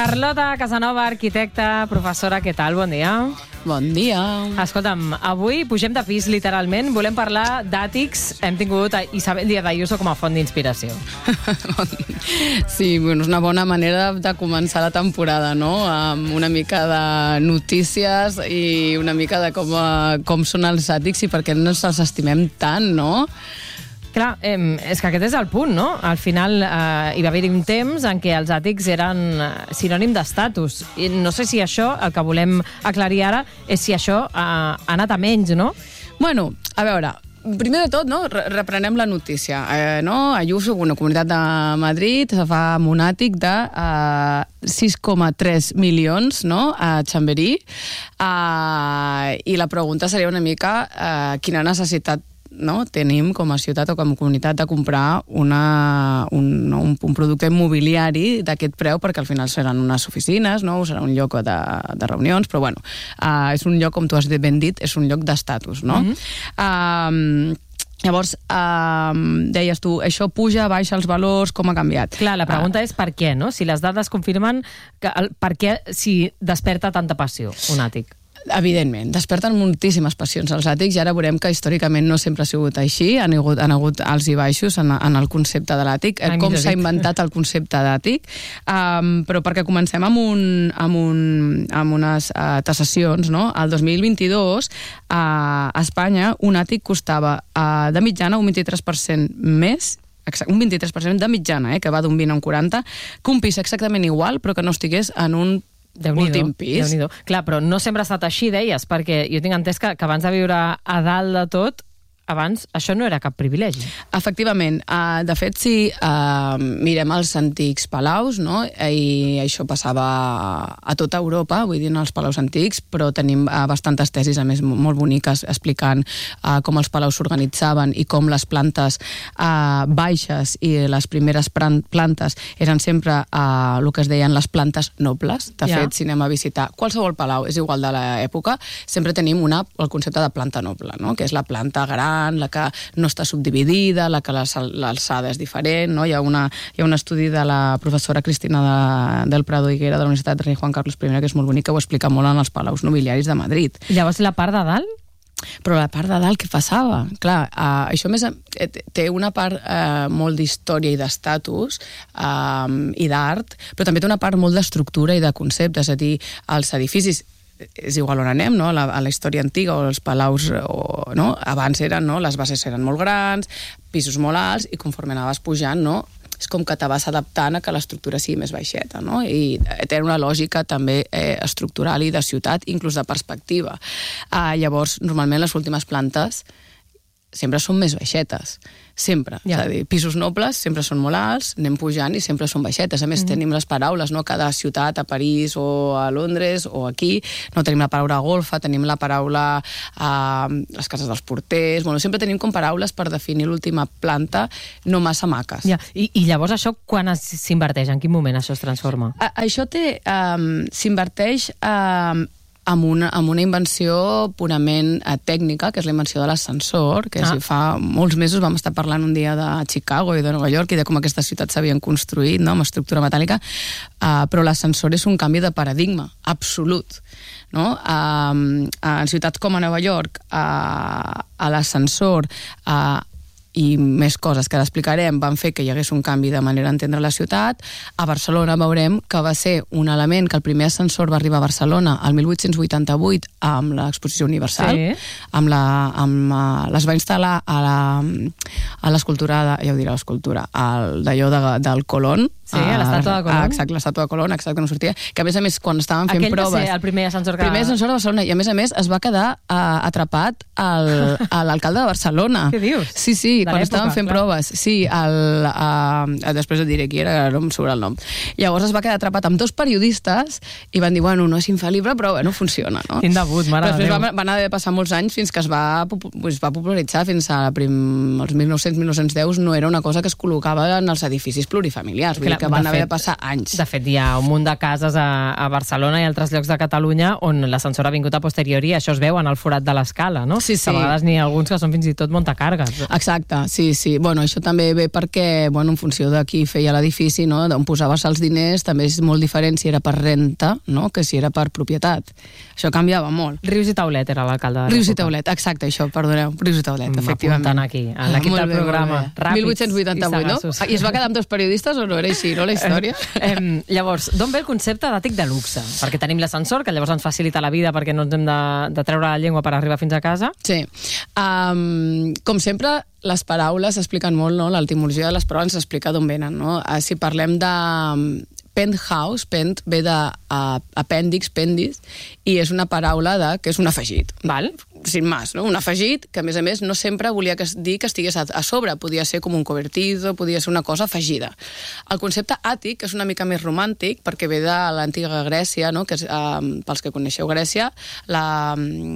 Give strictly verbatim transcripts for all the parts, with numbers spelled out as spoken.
Carlota Casanova, arquitecta, professora, què tal? Bon dia. Bon dia. Escolta'm, avui pugem de pis, literalment. Volem parlar d'àtics. Hem tingut a Isabel Díaz Ayuso com a font d'inspiració. Sí, bueno, és una bona manera de començar la temporada, no? Amb una mica de notícies i una mica de com, com són els àtics i per què no els estimem tant, no? Clar, eh, és que aquest és el punt, no? Al final eh, hi va haver un temps en què els àtics eren sinònim d'estatus. I no sé si això, el que volem aclarir ara, és si això eh, ha anat a menys, no? Bueno, a veure, primer de tot, no, reprenem la notícia. Eh, no? Ayuso, una comunitat de Madrid, se fa amb un àtic de eh, sis coma tres milions, no?, a Chamberí. Eh, I la pregunta seria una mica eh, quina necessitat no? tenim com a ciutat o com a comunitat de comprar una, un, no? un, un producte immobiliari d'aquest preu, perquè al final seran unes oficines, no? O serà un lloc de, de reunions, però bueno, uh, és un lloc, com tu has ben dit, és un lloc d'estatus, no? Mm-hmm. uh, Llavors, eh, deies tu, això puja, baixa els valors, com ha canviat? Clar, la pregunta uh, és per què, no? Si les dades confirmen que el, per què si desperta tanta passió un àtic. Evidentment, desperten moltíssimes passions als àtics i ara veurem que històricament no sempre ha sigut així, han hagut, han hagut alts i baixos en, en el concepte de l'àtic, Ai, com s'ha inventat el concepte d'àtic, um, però perquè comencem amb, un, amb, un, amb unes uh, tassacions, no? El dos mil vint-i-dos uh, a Espanya un àtic costava uh, de mitjana un vint-i-tres per cent més, un vint-i-tres per cent de mitjana, eh, que va d'un vint a un quaranta, que un pis exactament igual però que no estigués en un últim pis. Clar, però no sempre ha estat així, deies, perquè jo tinc entès que, que abans de viure a dalt de tot, abans això no era cap privilegi. Efectivament. Uh, de fet, si uh, mirem els antics palaus, no? I això passava a tota Europa, vull dir, els palaus antics, però tenim uh, bastantes tesis, a més, molt boniques, explicant uh, com els palaus s'organitzaven i com les plantes uh, baixes i les primeres plantes eren sempre uh, el que es deien les plantes nobles. De ja. fet, si anem a visitar qualsevol palau, és igual de l'època, sempre tenim una, el concepte de planta noble, no? Que és la planta gran, la que no està subdividida, la que l'alçada és diferent, no? Hi ha, una, hi ha un estudi de la professora Cristina de, del Prado Higuera de la Universitat Rei Juan Carlos I, que és molt bonic, que ho explica molt en els palaus nobiliaris de Madrid. Llavors, la part de dalt? Però la part de dalt, què passava? Clar, uh, això més té una part uh, molt d'història i d'estatus uh, i d'art, però també té una part molt d'estructura i de concepte, és a dir, els edificis és igual on anem, no? A la, a la història antiga o els palaus, o, no? Abans eren, no? Les bases eren molt grans, pisos molt alts, i conforme anaves pujant, no? És com que te vas adaptant a que l'estructura sigui més baixeta, no? I té una lògica també eh, estructural i de ciutat, inclús de perspectiva. Uh, llavors, normalment les últimes plantes sempre són més baixetes, sempre. Ja. És a dir, pisos nobles sempre són molt alts, anem pujant i sempre són baixetes. A més, mm-hmm. tenim les paraules, no? Cada ciutat, a París o a Londres o aquí, no tenim la paraula golfa, tenim la paraula a les cases dels porters, bueno, sempre tenim com paraules per definir l'última planta no massa maques. Ja. I, I llavors això quan s'inverteix? En quin moment això es transforma? A, això té, um, s'inverteix um, amb una, amb una invenció purament uh, tècnica, que és la invenció de l'ascensor, que ah. si fa molts mesos vam estar parlant un dia de Chicago i de Nova York i de com aquestes ciutats s'havien construït, no?, amb estructura metàl·lica, uh, però l'ascensor és un canvi de paradigma absolut, no? Uh, en ciutats com a Nova York, uh, a l'ascensor uh, i més coses que explicarem van fer que hi hagués un canvi de manera d'entendre la ciutat. A Barcelona veurem que va ser un element que el primer ascensor va arribar a Barcelona el mil vuit-cents vuitanta-vuit amb l'Exposició Universal, sí. amb la, amb, uh, les va instal·lar a la, a l'escultura, ja ho diré l'escultura, d'allò de, del Colón. Sí, a l'estàtua de Colón. Ah, exacte, l'estàtua de Colón, exacte, no sortia. Que a més a més, quan estaven fent Aquell proves... Aquell va ser el primer ascensor que... El primer ascensor de Barcelona, i a més a més es va quedar uh, atrapat al, a l'alcalde de Barcelona. Què dius? Sí, sí, de quan estaven fent clar. proves. Sí, el, uh, després et diré qui era, no em surt el nom. Llavors es va quedar atrapat amb dos periodistes i van dir, bueno, no és infal·lible, però bueno, funciona, no? Quin debut, mare de Déu. Després van haver de passar molts anys fins que es va, es va popularitzar, fins a prim, els mil nou-cents mil nou-cents deu no era una cosa que es col·locava en els edificis plurifamiliars, vull dir que van haver de passar anys. De fet, hi ha un munt de cases a, a Barcelona i altres llocs de Catalunya on l'ascensor ha vingut a posteriori i això es veu en el forat de l'escala, no? Sí, sí. Que a vegades n'hi ha alguns que són fins i tot montacargues. Exacte. Exacte, sí, sí. Bueno, això també ve perquè, bueno, en funció de qui feia l'edifici, no?, d'on posaves els diners, també és molt diferent si era per renta, no?, que si era per propietat. Això canviava molt. Rius i Taulet era l'alcalde de Rius i Taulet, exacte, això, perdoneu. Rius i Taulet, efectivament. M'apuntant aquí, a l'equip del programa. mil vuit-cents vuitanta-vuit, no? I es va quedar amb dos periodistes o no era així, no, la història? Eh, eh, llavors, d'on ve el concepte d'àtic de luxe? Perquè tenim l'ascensor, que llavors ens facilita la vida perquè no ens hem de, de treure la llengua per arribar fins a casa. Sí. Um, com sempre, les paraules s'expliquen molt, no? L'etimologia de les paraules s'explica d'on venen, no? Si parlem de penthouse, pent ve d'apèndix, pendis, i és una paraula de, que és un afegit. Val. Sin más, no? Un afegit que, a més a més, no sempre volia que, dir que estigués a, a sobre. Podia ser com un cobertizo, podia ser una cosa afegida. El concepte àtic és una mica més romàntic perquè ve de l'antiga Grècia, no? Que és, eh, pels que coneixeu Grècia, la,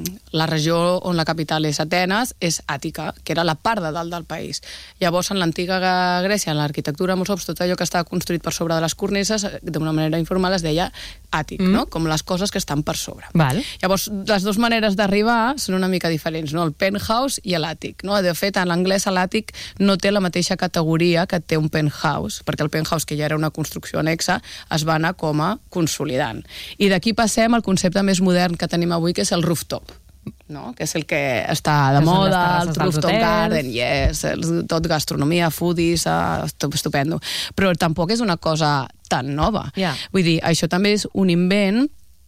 la regió on la capital és Atenes és Àtica, que era la part de dalt del país. Llavors, en l'antiga Grècia, en l'arquitectura, molts cops, tot allò que estava construït per sobre de les cornises, d'una manera informal es deia àtic, mm. no? Com les coses que estan per sobre. Val. Llavors, les dues maneres d'arribar són una mica diferents, no? El penthouse i l'àtic, no? De fet, en l'anglès l'àtic no té la mateixa categoria que té un penthouse, perquè el penthouse, que ja era una construcció anexa, es va anar com a consolidant. I d'aquí passem al concepte més modern que tenim avui, que és el rooftop, no? Que és el que està de que moda, el rooftop hotels. garden, yes, tot gastronomia, foodies, estupendo. Però tampoc és una cosa tan nova. Yeah. Vull dir, això també és un invent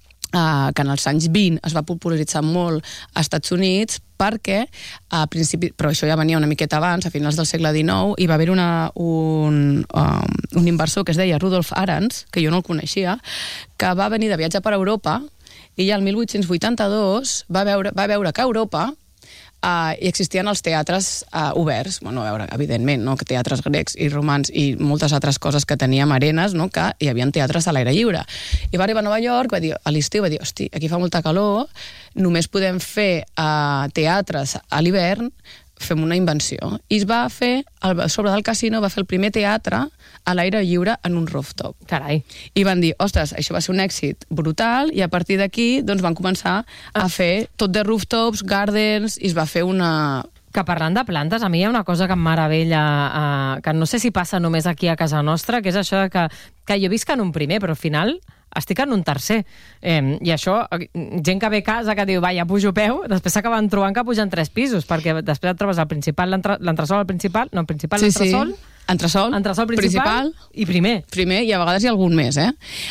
Uh, que en els anys vint es va popularitzar molt als Estats Units perquè a principi, però això ja venia una miqueta abans, a finals del segle dinou, hi va haver una, un, um, un inversor que es deia Rudolf Arends, que jo no el coneixia, que va venir de viatge per Europa i ja el mil vuit-cents vuitanta-dos va veure, va veure que a Europa Uh, i existien els teatres uh, oberts, bueno, a veure, evidentment, no? Que teatres grecs i romans i moltes altres coses que teníem arenes, no? Que hi havia teatres a l'aire lliure. I va arribar a Nova York, va dir, a l'estiu, va dir, hosti, aquí fa molta calor, només podem fer uh, teatres a l'hivern, fem una invenció. I es va fer, al sobre del casino, va fer el primer teatre a l'aire lliure en un rooftop. Carai. I van dir, ostres, això va ser un èxit brutal, i a partir d'aquí doncs, van començar a fer tot de rooftops, gardens, i es va fer una... Que parlant de plantes, a mi hi ha una cosa que em meravella, eh, que no sé si passa només aquí a casa nostra, que és això de que, que jo visc en un primer, però al final estic en un tercer. Eh, I això, gent que ve a casa que diu, va, ja pujo peu, després s'acaben trobant que pugen tres pisos, perquè després et trobes el principal, l'entresol al principal, no, el principal, sí, l'entresol... Sí. Entresol, Entresol principal, principal i primer. Primer, i a vegades hi ha algun més, eh?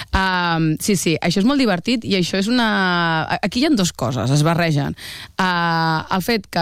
Um, sí, sí, això és molt divertit i això és una... Aquí hi ha dues coses, es barregen. Uh, el fet que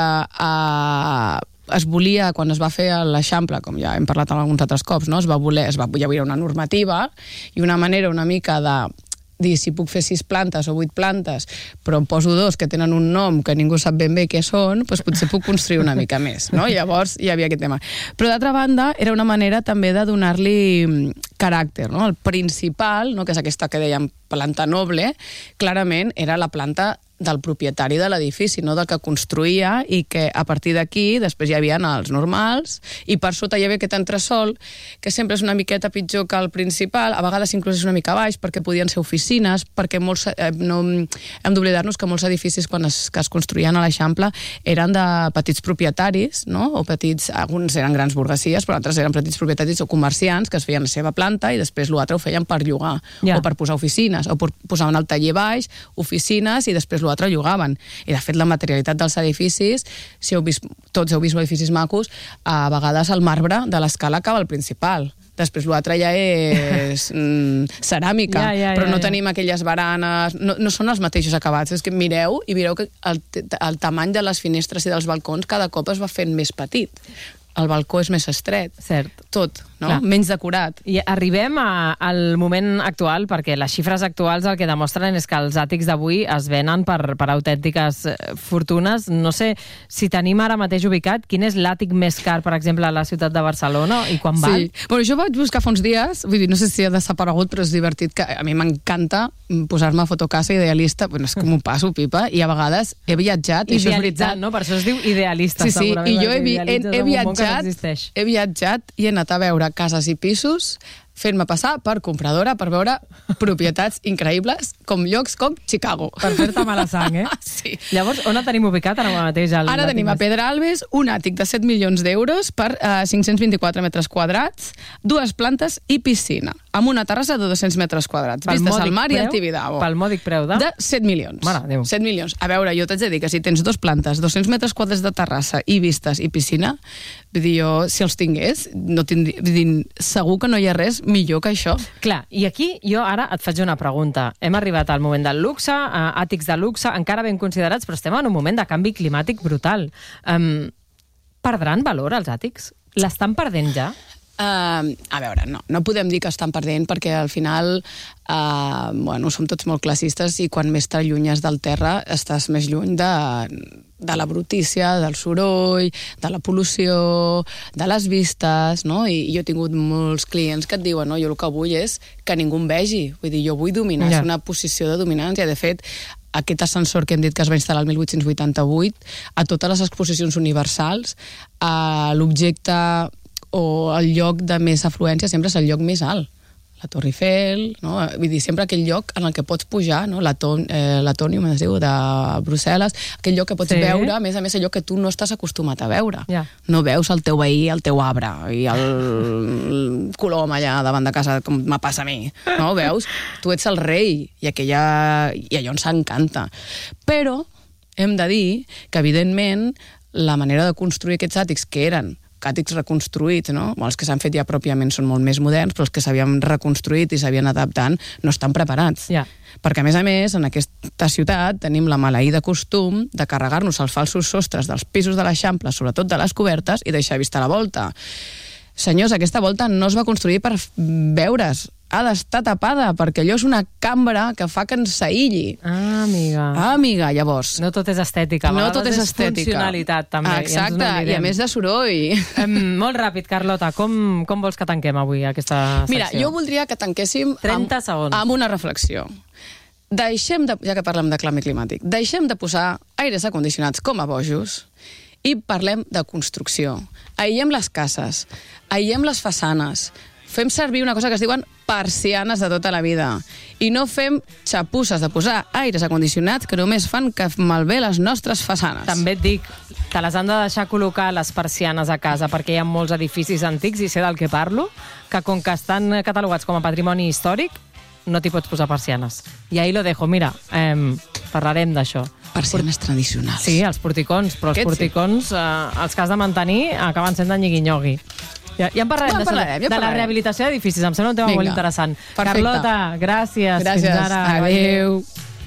uh, es volia, quan es va fer l'Eixample, com ja hem parlat en alguns altres cops, no? es va voler, es va, hi havia una normativa i una manera una mica de dir si puc fer sis plantes o vuit plantes, però em poso dos que tenen un nom que ningú sap ben bé què són, doncs potser puc construir una mica més, no? Llavors hi havia aquest tema. Però d'altra banda, era una manera també de donar-li caràcter, no? El principal, no? Que és aquesta que dèiem planta noble, clarament era la planta del propietari de l'edifici, no del que construïa, i que a partir d'aquí després hi havia els normals, i per sota hi havia aquest entresol, que sempre és una miqueta pitjor que el principal, a vegades inclús és una mica baix, perquè podien ser oficines, perquè molts, eh, no, hem d'oblidar-nos que molts edificis quan es, que es construïen a l'Eixample eren de petits propietaris, no? O petits, alguns eren grans burguesies, però altres eren petits propietaris o comerciants que es feien la seva planta i després l'altre ho feien per llogar, yeah. O per posar oficines, o per, posaven el taller baix, oficines, i després l'altre llogaven. I de fet la materialitat dels edificis, si heu vist, tots heu vist edificis macos, a vegades el marbre de l'escala acaba al principal. Després l'altre ja és mm, ceràmica, ja, ja, però no ja, ja. tenim aquelles baranes, no, no són els mateixos acabats. És que mireu i mireu que el, el tamany de les finestres i dels balcons cada cop es va fent més petit. El balcó és més estret. Cert. Tot, no? Clar. Menys decorat. I arribem a, al moment actual, perquè les xifres actuals el que demostren és que els àtics d'avui es venen per, per autèntiques fortunes. No sé si tenim ara mateix ubicat quin és l'àtic més car, per exemple, a la ciutat de Barcelona i quan val. Sí. Bueno, jo vaig buscar fa uns dies, vull dir, no sé si ha desaparegut, però és divertit, que a mi m'encanta posar-me a fotocasa idealista, bueno, és com ho passo, pipa, i a vegades he viatjat, i això és veritat. No? Per això es diu idealista, sí, sí, segurament. I jo he, he, he, viatjat, no he viatjat i he anat a veure cases i pisos fent-me passar per compradora per veure propietats increïbles com llocs com Chicago. Per fer-te mala sang, eh? Sí. Llavors, on el tenim ubicat ara mateix? El, ara tenim a Pedralbes un àtic de set milions d'euros per uh, cinc-cents vint-i-quatre metres quadrats, dues plantes i piscina, amb una terrassa de dos-cents metres quadrats, pel vistes al mar preu, i al Tibidabo. Pel mòdic preu de? De set milions. Mare Déu. set milions. A veure, jo t'haig de dir que si tens dos plantes, dos-cents metres quadrats de terrassa i vistes i piscina, vull dir, jo, si els tingués, no tindria, vull dir, segur que no hi ha res millor que això. Clar, i aquí jo ara et faig una pregunta. Hem arribat al moment del luxe, uh, àtics de luxe, encara ben considerats, però estem en un moment de canvi climàtic brutal. Um, perdran valor els àtics? L'estan perdent ja? Uh, a veure, no, no podem dir que estan perdent perquè al final uh, bueno, som tots molt classistes i quan més t'allunyes del terra estàs més lluny de, de la brutícia, del soroll, de la pol·lució, de les vistes, no? I jo he tingut molts clients que et diuen, no, jo el que vull és que ningú em vegi, vull dir, jo vull dominar, ja. És una posició de dominància, de fet aquest ascensor que hem dit que es va instal·lar el mil vuit-cents vuitanta-vuit, a totes les exposicions universals, uh, l'objecte o el lloc de més afluència sempre és el lloc més alt. La Torre Eiffel, no? Vull dir, sempre aquell lloc en el que pots pujar, no? l'Atònium, es diu, de Brussel·les, aquell lloc que pots sí. veure, a més a més, allò que tu no estàs acostumat a veure. Yeah. No veus el teu veí, el teu arbre, i el colom allà davant de casa, com me passa a mi. No veus? Tu ets el rei, i, aquella... i allò ens encanta. Però hem de dir que, evidentment, la manera de construir aquests àtics, que eren àtics reconstruïts, no? Els que s'han fet ja pròpiament són molt més moderns, però els que s'havien reconstruït i s'havien adaptant no estan preparats. Yeah. Perquè, a més a més, en aquesta ciutat tenim la maleïda costum de carregar-nos els falsos sostres dels pisos de l'Eixample, sobretot de les cobertes, i deixar vista la volta. Senyors, aquesta volta no es va construir per veure's, ha d'estar tapada, perquè allò és una cambra que fa que ens aïlli. Ah, amiga. Ah, amiga, llavors. No tot és estètica, a no tot és, és estètica. Funcionalitat, també. Exacte, i, i a més de soroll. Um, molt ràpid, Carlota, com, com vols que tanquem avui aquesta secció? Mira, jo voldria que tanquéssim trenta segons. Amb una reflexió. Deixem de, ja que parlem de canvi climàtic, deixem de posar aires acondicionats com a bojos i parlem de construcció. Aïllem les cases, aïllem les façanes, fem servir una cosa que es diuen persianes de tota la vida i no fem xapusses de posar aires acondicionats que només fan que malbé les nostres façanes. També et dic, te les han de deixar col·locar les persianes a casa perquè hi ha molts edificis antics i sé del que parlo, que com que estan catalogats com a patrimoni històric no t'hi pots posar persianes. I ahí lo dejo, mira, eh, parlarem d'això. Persianes tradicionals. Sí, els porticons, però els Aquest porticons, sí. eh, els que has de mantenir, acaben sent de nyigui-nyogui. Ja, ja en parlarem, no, en parlarem de, ja de la rehabilitació d'edificis. Em sembla un tema Vinga. molt interessant. Perfecte. Carlota, gràcies. Gràcies. Fins ara. Adéu.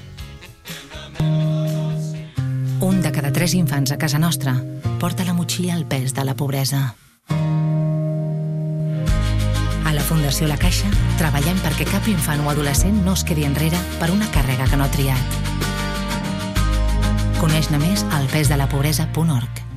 Un de cada tres infants a casa nostra porta a la motxilla el pes de la pobresa. A la Fundació La Caixa treballem perquè cap infant o adolescent no es quedi enrere per una càrrega que no ha triat. Coneix-ne més al pes de la pobresa punt org.